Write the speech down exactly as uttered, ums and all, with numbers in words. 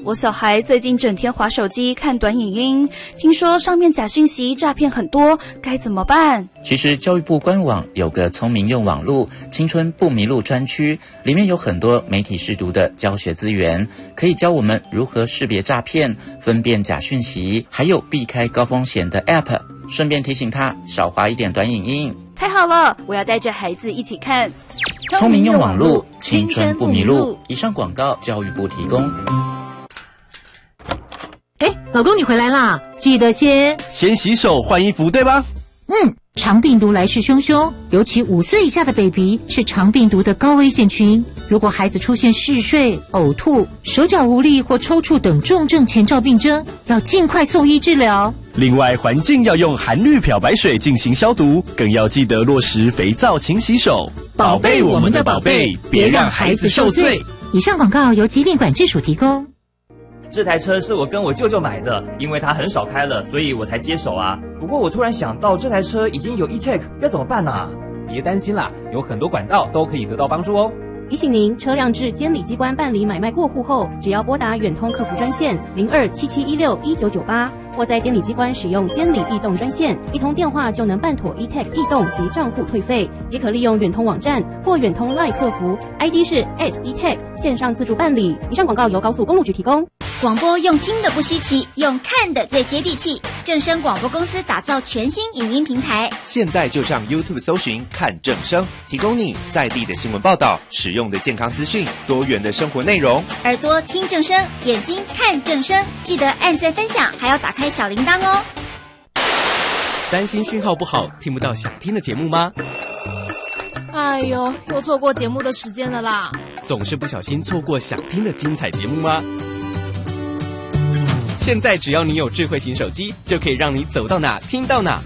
我小孩最近整天滑手机看短影音，听说上面假讯息诈骗很多，该怎么办？ 其实教育部官网有个聪明用网路青春不迷路专区，里面有很多媒体识读的教学资源，可以教我们如何识别诈骗、分辨假讯息，还有避开高风险的 App， 顺便提醒他少滑一点短影音。 太好了，我要带着孩子一起看。 聪明用网路，青春不迷路。以上广告，教育部提供。 哎，老公你回来啦，记得先先洗手换衣服，对吧？ 嗯，肠病毒来势汹汹，尤其五岁以下的 baby 是肠病毒的高危险群。如果孩子出现嗜睡、呕吐、手脚无力或抽搐等重症前兆病征，要尽快送医治疗。 另外，环境要用含氯漂白水进行消毒，更要记得落实肥皂勤洗手， 宝贝我们的宝贝，别让孩子受罪。以上广告由疾病管制署提供。 这台车是我跟我舅舅买的，因为他很少开了，所以我才接手啊。不过我突然想到，这台车已经有 E-Tech， 要怎么办啊？ 别担心啦，有很多管道都可以得到帮助哦。 提醒您，车辆至监理机关办理买卖过户后，只要拨打远通客服专线零二七七一六一九九八，或在监理机关使用监理易动专线，一通电话就能办妥 E-Tech 易动及账户退费。也可利用远通网站或远通 LINE 客服 ，I D 是 at E-Tech 线上自助办理。以上广告由高速公路局提供。 广播用听的不稀奇，用看的最接地气。正声广播公司打造全新影音平台， 现在就上 YouTube 搜寻看正声，提供你在地的新闻报道、实用的健康资讯、多元的生活内容。 耳朵听正声，眼睛看正声，记得按赞分享，还要打开小铃铛哦。 担心讯号不好，听不到想听的节目吗？ 哎呦，又错过节目的时间了啦！ 总是不小心错过想听的精彩节目吗？现在只要你有智慧型手机，就可以让你走到哪听到哪。